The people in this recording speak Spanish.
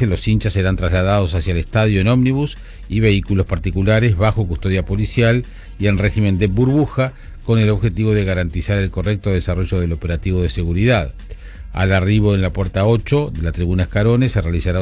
14, los hinchas serán trasladados hacia el estadio en ómnibus y vehículos particulares bajo custodia policial y en régimen de burbuja, con el objetivo de garantizar el correcto desarrollo del operativo de seguridad. Al arribo en la puerta 8 de la tribuna Escarones se realizará